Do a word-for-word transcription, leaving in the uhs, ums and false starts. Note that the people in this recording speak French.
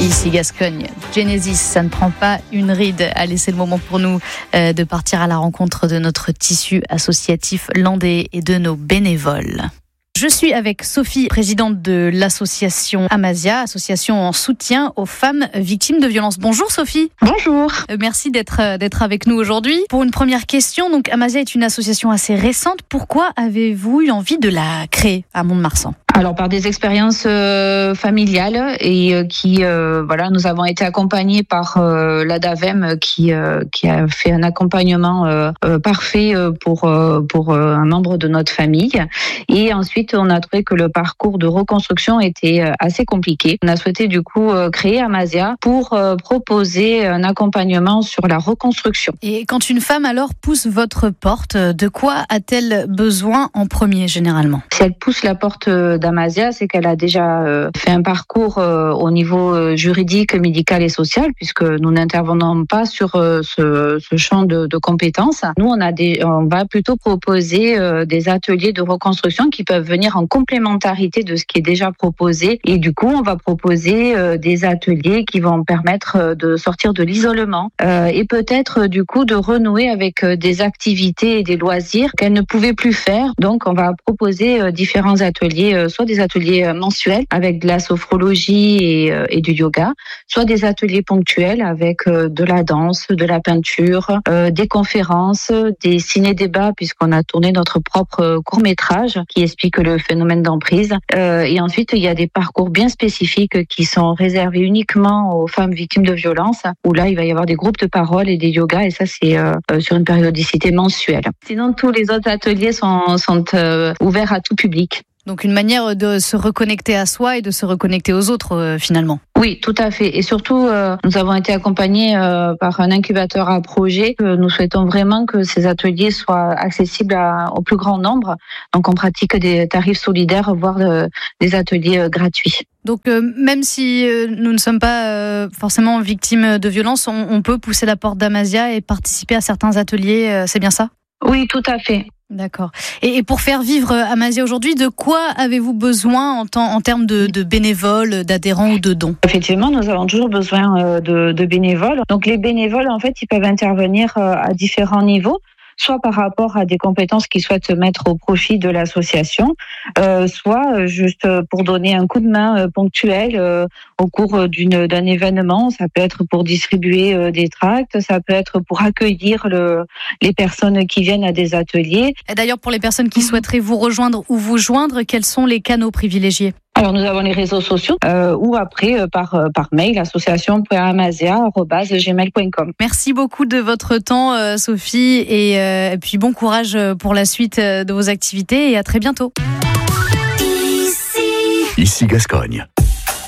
Ici Gascogne, Genesis, ça ne prend pas une ride. Allez, c'est le moment pour nous euh, de partir à la rencontre de notre tissu associatif landais et de nos bénévoles. Je suis avec Sophie, présidente de l'association Amasia, association en soutien aux femmes victimes de violences. Bonjour Sophie. Bonjour. Euh, merci d'être, d'être avec nous aujourd'hui. Pour une première question, donc Amasia est une association assez récente. Pourquoi avez-vous eu envie de la créer à Mont-de-Marsan ? Alors par des expériences euh, familiales et euh, qui euh, voilà, nous avons été accompagnés par euh, l'A D A V E M qui euh, qui a fait un accompagnement euh, euh, parfait pour euh, pour euh, un membre de notre famille. Et ensuite on a trouvé que le parcours de reconstruction était assez compliqué. On a souhaité du coup euh, créer Amasia pour euh, proposer un accompagnement sur la reconstruction. Et quand une femme alors pousse votre porte, de quoi a-t-elle besoin en premier généralement ? Si elle pousse la porte d'Amasia, c'est qu'elle a déjà euh, fait un parcours euh, au niveau euh, juridique, médical et social, puisque nous n'intervenons pas sur euh, ce, ce champ de, de compétences. Nous, on a des, on va plutôt proposer euh, des ateliers de reconstruction qui peuvent venir en complémentarité de ce qui est déjà proposé. Et du coup, on va proposer euh, des ateliers qui vont permettre euh, de sortir de l'isolement euh, et peut-être euh, du coup de renouer avec euh, des activités et des loisirs qu'elle ne pouvait plus faire. Donc, on va proposer euh, différents ateliers euh, soit des ateliers mensuels avec de la sophrologie et, euh, et du yoga, soit des ateliers ponctuels avec euh, de la danse, de la peinture, euh, des conférences, des ciné-débats puisqu'on a tourné notre propre court-métrage qui explique le phénomène d'emprise. Euh, et ensuite, il y a des parcours bien spécifiques qui sont réservés uniquement aux femmes victimes de violences où là, il va y avoir des groupes de parole et des yogas et ça, c'est euh, sur une périodicité mensuelle. Sinon, tous les autres ateliers sont, sont euh, ouverts à tout public. Donc une manière de se reconnecter à soi et de se reconnecter aux autres euh, finalement. Oui, tout à fait. Et surtout, euh, nous avons été accompagnés euh, par un incubateur à projet. Euh, nous souhaitons vraiment que ces ateliers soient accessibles à, au plus grand nombre. Donc on pratique des tarifs solidaires, voire euh, des ateliers euh, gratuits. Donc euh, même si euh, nous ne sommes pas euh, forcément victimes de violences, on, on peut pousser la porte d'Amasia et participer à certains ateliers, euh, c'est bien ça ? Oui, tout à fait. D'accord. Et pour faire vivre Amasia aujourd'hui, de quoi avez-vous besoin en, temps, en termes de, de bénévoles, d'adhérents ou de dons ? Effectivement, nous avons toujours besoin de, de bénévoles. Donc les bénévoles, en fait, ils peuvent intervenir à différents niveaux, soit par rapport à des compétences qu'ils souhaitent mettre au profit de l'association, euh, soit juste pour donner un coup de main euh, ponctuel euh, au cours d'une, d'un événement. Ça peut être pour distribuer euh, des tracts, ça peut être pour accueillir le, les personnes qui viennent à des ateliers. Et d'ailleurs, pour les personnes qui souhaiteraient vous rejoindre ou vous joindre, quels sont les canaux privilégiés ? Alors nous avons les réseaux sociaux euh, ou après euh, par euh, par mail association point amasia arobase gmail point com. Merci beaucoup de votre temps euh, Sophie et, euh, et puis bon courage pour la suite de vos activités et à très bientôt. Ici, Ici Gascogne.